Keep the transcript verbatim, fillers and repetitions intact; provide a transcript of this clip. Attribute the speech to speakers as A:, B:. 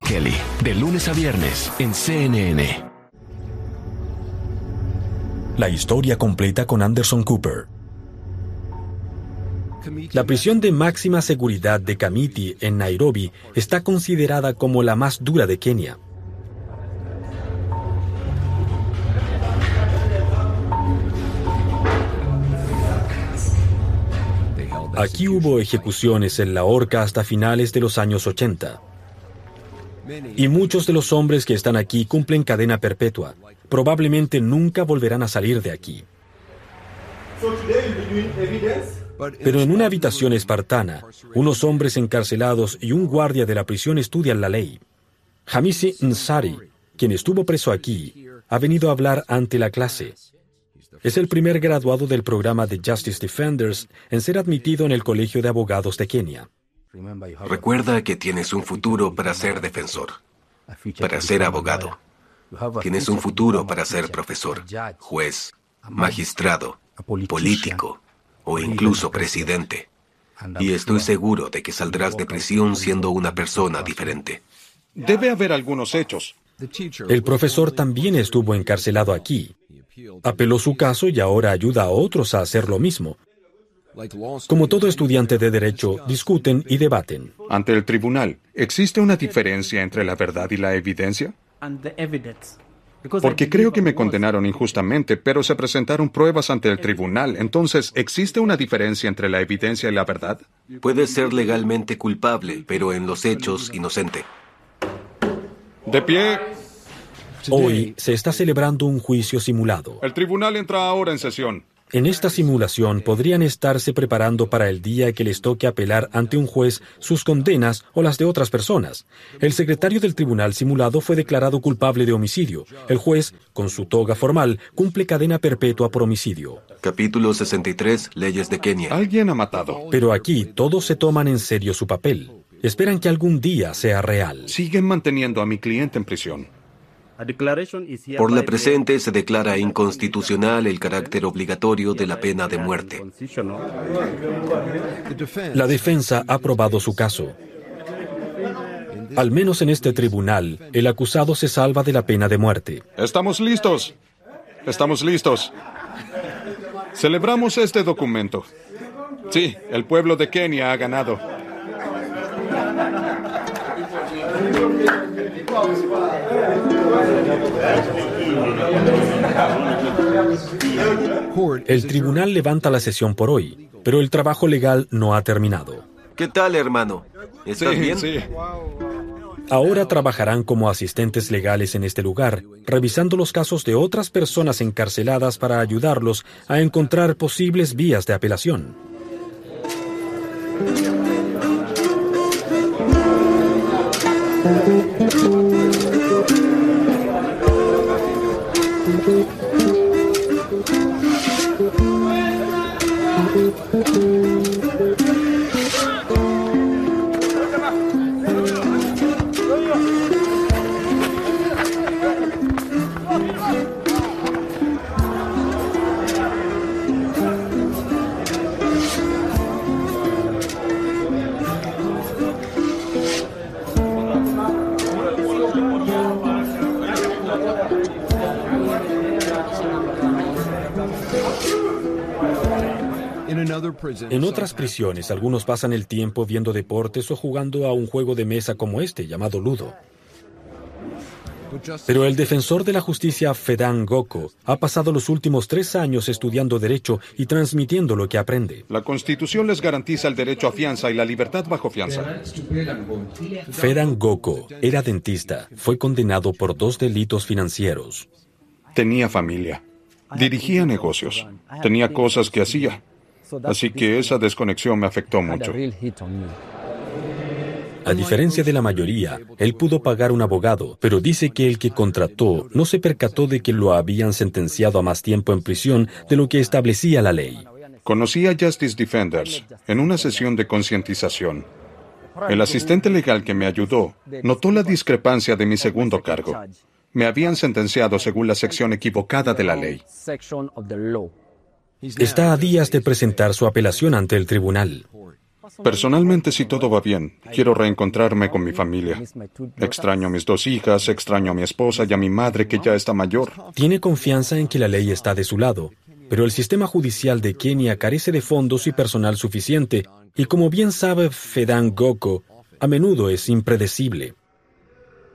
A: Kelly, de lunes a viernes en C N N.
B: La historia completa con Anderson Cooper. La prisión de máxima seguridad de Kamiti en Nairobi está considerada como la más dura de Kenia. Aquí hubo ejecuciones en la horca hasta finales de los años ochenta. Y muchos de los hombres que están aquí cumplen cadena perpetua. Probablemente nunca volverán a salir de aquí. Pero en una habitación espartana, unos hombres encarcelados y un guardia de la prisión estudian la ley. Hamisi Nsari, quien estuvo preso aquí, ha venido a hablar ante la clase. Es el primer graduado del programa de Justice Defenders en ser admitido en el Colegio de Abogados de Kenia.
A: Recuerda que tienes un futuro para ser defensor, para ser abogado. Tienes un futuro para ser profesor, juez, magistrado, político o incluso presidente. Y estoy seguro de que saldrás de prisión siendo una persona diferente.
C: Debe haber algunos hechos.
B: El profesor también estuvo encarcelado aquí. Apeló su caso y ahora ayuda a otros a hacer lo mismo. Como todo estudiante de derecho, discuten y debaten.
C: Ante el tribunal, ¿existe una diferencia entre la verdad y la evidencia? Porque creo que me condenaron injustamente, pero se presentaron pruebas ante el tribunal. Entonces, ¿existe una diferencia entre la evidencia y la verdad?
A: Puedes ser legalmente culpable, pero en los hechos inocente.
C: De pie.
B: Hoy se está celebrando un juicio simulado.
C: El tribunal entra ahora en sesión.
B: En esta simulación podrían estarse preparando para el día que les toque apelar ante un juez sus condenas o las de otras personas. El secretario del tribunal simulado fue declarado culpable de homicidio. El juez, con su toga formal, cumple cadena perpetua por homicidio.
A: Capítulo sesenta y tres, Leyes de Kenia.
C: Alguien ha matado.
B: Pero aquí todos se toman en serio su papel. Esperan que algún día sea real.
C: Siguen manteniendo a mi cliente en prisión.
A: Por la presente se declara inconstitucional el carácter obligatorio de la pena de muerte.
B: La defensa ha probado su caso. Al menos en este tribunal, el acusado se salva de la pena de muerte.
C: Estamos listos. Estamos listos. Celebramos este documento. Sí, el pueblo de Kenia ha ganado.
B: El tribunal levanta la sesión por hoy, pero el trabajo legal no ha terminado.
A: ¿Qué tal, hermano? ¿Estás
C: Sí,
A: bien?
C: sí.
B: Ahora trabajarán como asistentes legales en este lugar, revisando los casos de otras personas encarceladas para ayudarlos a encontrar posibles vías de apelación. En otras prisiones, algunos pasan el tiempo viendo deportes o jugando a un juego de mesa como este, llamado Ludo. Pero el defensor de la justicia, Fedan Goko, ha pasado los últimos tres años estudiando derecho y transmitiendo lo que aprende.
C: La Constitución les garantiza el derecho a fianza y la libertad bajo fianza.
B: Fedan Goko era dentista. Fue condenado por dos delitos financieros.
C: Tenía familia. Dirigía negocios. Tenía cosas que hacía. Así que esa desconexión me afectó mucho.
B: A diferencia de la mayoría, él pudo pagar un abogado, pero dice que el que contrató no se percató de que lo habían sentenciado a más tiempo en prisión de lo que establecía la ley.
C: Conocí a Justice Defenders en una sesión de concientización. El asistente legal que me ayudó notó la discrepancia de mi segundo cargo. Me habían sentenciado según la sección equivocada de la ley.
B: Está a días de presentar su apelación ante el tribunal.
C: Personalmente, si todo va bien, quiero reencontrarme con mi familia. Extraño a mis dos hijas, extraño a mi esposa y a mi madre que ya está mayor.
B: Tiene confianza en que la ley está de su lado, pero el sistema judicial de Kenia carece de fondos y personal suficiente, y como bien sabe Fedan Goko, a menudo es impredecible.